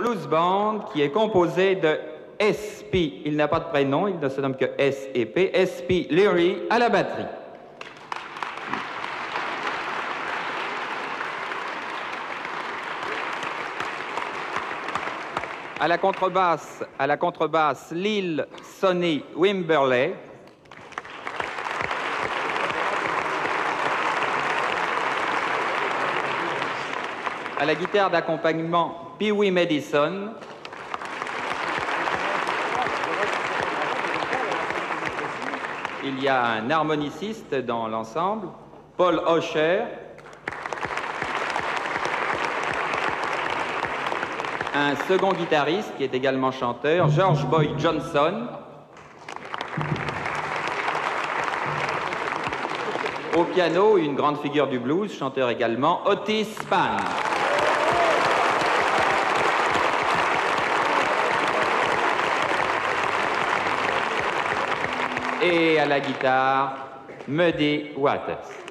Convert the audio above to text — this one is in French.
blues band qui est composé de S.P. Il n'a pas de prénom, il ne se nomme que S et P. S.P. Leary à la batterie. À la contrebasse, Lil Sonny Wimberley. À la guitare d'accompagnement, Pee Wee Madison. Il y a un harmoniciste dans l'ensemble, Paul Osher. Un second guitariste qui est également chanteur, George Boy Johnson. Au piano, une grande figure du blues, chanteur également, Otis Spann. Et à la guitare, Muddy Waters.